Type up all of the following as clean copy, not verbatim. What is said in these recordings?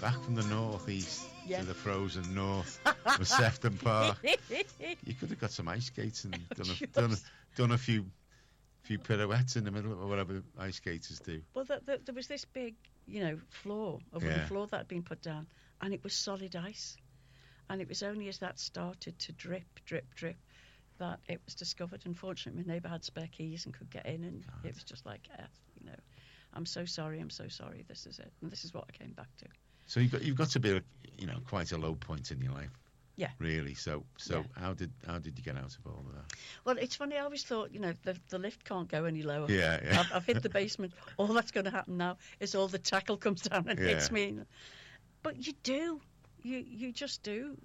back from the northeast Yeah. to the frozen north of Sefton Park. You could have got some ice skates and done a few pirouettes in the middle or whatever ice skaters do. Well, there was this big, floor, a wooden floor that had been put down, and it was solid ice. And it was only as that started to drip, that it was discovered. Unfortunately, my neighbour had spare keys and could get in, and it was just like, I'm so sorry, this is it. And this is what I came back to. So you've got to be, quite a low point in your life. Yeah. Really. So Yeah. how did you get out of all of that? Well, it's funny. I always thought, the lift can't go any lower. Yeah. I've hit the basement. All that's going to happen now is all the tackle comes down and hits me. But you do. You just do.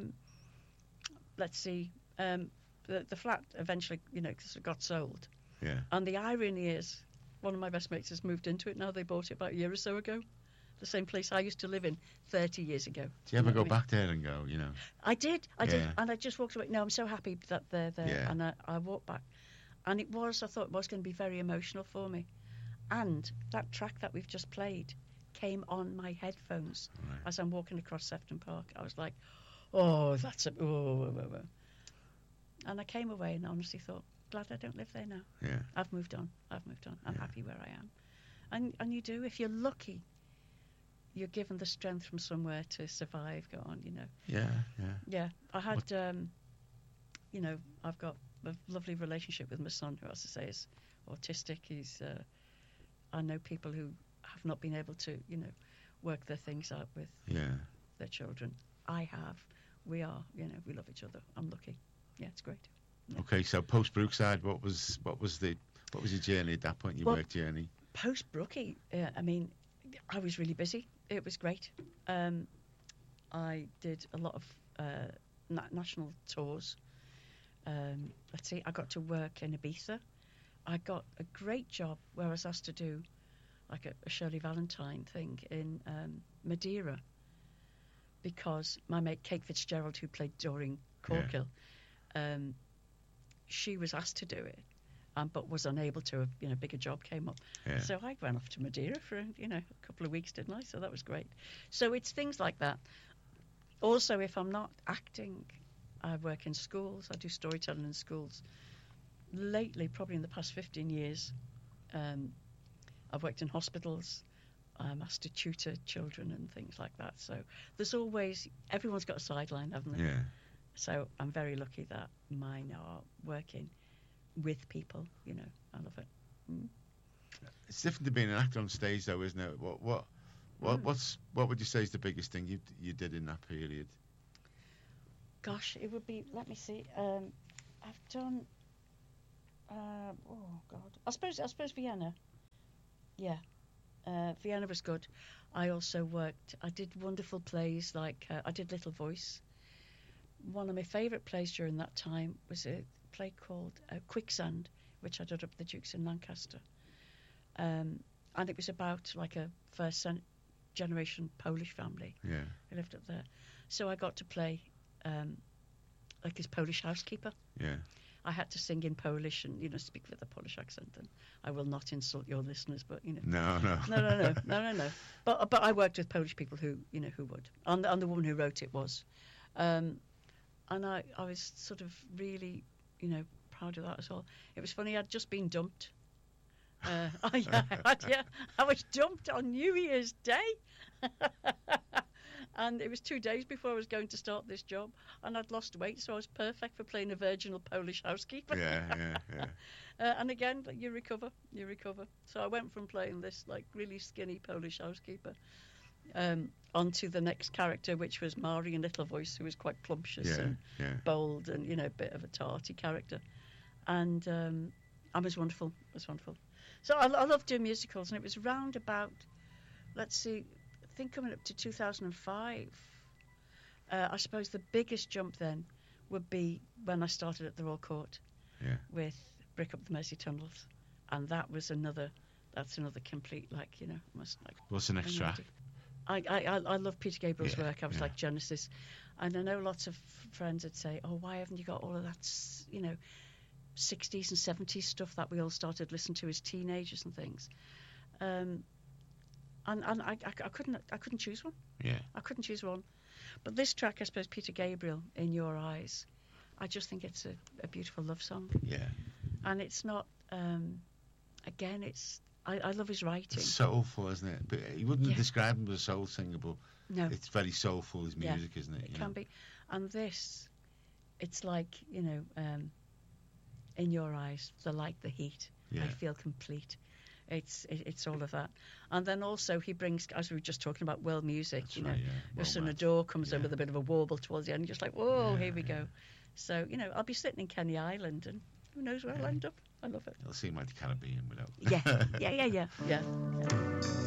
Let's see. The flat eventually, got sold. Yeah. And the irony is, one of my best mates has moved into it now. They bought it about a year or so ago. The same place I used to live in 30 years ago. Do you ever go back there and go, I did. Yeah. And I just walked away. No, I'm so happy that they're there. Yeah. And I walked back. And I thought it was going to be very emotional for me. And that track that we've just played came on my headphones as I'm walking across Sefton Park. I was like, oh, And I came away and honestly thought, glad I don't live there now. Yeah. I've moved on. I'm happy where I am. And you do. If you're lucky, you're given the strength from somewhere to survive, go on, Yeah. Yeah. I had, I've got a lovely relationship with my son, who, as I say, is autistic. I know people who have not been able to, work their things out with their children. I have. We are, we love each other. I'm lucky. Yeah, it's great. Yeah. Okay, so post Brookside, what was your journey at that point? Your work journey. Post Brookie, I was really busy. It was great. I did a lot of national tours. Let's see, I got to work in Ibiza. I got a great job where I was asked to do like a Shirley Valentine thing in Madeira, because my mate Kate Fitzgerald, who played Doreen Corkill, she was asked to do it, but was unable to. A bigger job came up. Yeah. So I went off to Madeira for a couple of weeks, didn't I? So that was great. So it's things like that. Also, if I'm not acting, I work in schools. I do storytelling in schools. Lately, probably in the past 15 years, I've worked in hospitals. I'm asked to tutor children and things like that. So there's always, everyone's got a sideline, haven't they? Yeah. So I'm very lucky that mine are working with people. I love it. It's different to being an actor on stage, though, isn't it? What would you say is the biggest thing you did in that period? Gosh, it would be. Let me see. I've done. Oh God. I suppose Vienna. Yeah. Vienna was good. I also I did wonderful plays, like I did Little Voice. One of my favourite plays during that time was a play called Quicksand, which I did up at the Dukes in Lancaster. And it was about like a first generation Polish family who lived up there. So I got to play like his Polish housekeeper. Yeah. I had to sing in Polish and speak with a Polish accent, and I will not insult your listeners, but No. No. But I worked with Polish people who would, and the woman who wrote it was, and I was sort of really proud of that as well. It was funny. I'd just been dumped. I was dumped on New Year's Day. And it was 2 days before I was going to start this job, and I'd lost weight, so I was perfect for playing a virginal Polish housekeeper. Yeah. And again, you recover. So I went from playing this like really skinny Polish housekeeper onto the next character, which was Mari in Little Voice, who was quite plumptious and bold and a bit of a tarty character. And it was wonderful. So I love doing musicals, and it was round about, let's see, I think coming up to 2005. I suppose the biggest jump then would be when I started at the Royal Court with Brick Up the Mersey Tunnels, and that's another complete What's the next track? I love Peter Gabriel's work. I was like Genesis, and I know lots of friends would say, "Oh, why haven't you got all of that 60s and 70s stuff that we all started listening to as teenagers and things?" and I couldn't choose one. Yeah. I couldn't choose one. But this track, I suppose, Peter Gabriel, In Your Eyes, I just think it's a beautiful love song. Yeah. And it's not, again, I love his writing. It's soulful, isn't it? But you wouldn't describe him as a soul singer, but No. it's very soulful, his music, isn't it? It can be. And this, it's like, In Your Eyes, the light, the heat. Yeah. I feel complete. It's all of that. And then also he brings, as we were just talking about world music, That's right, yeah. Ursula Well, Nador comes in with a bit of a warble towards the end, just like, whoa, here we go. So, I'll be sitting in Kenny Island and who knows where I'll end up. I love it. It'll seem like the Caribbean without. Yeah.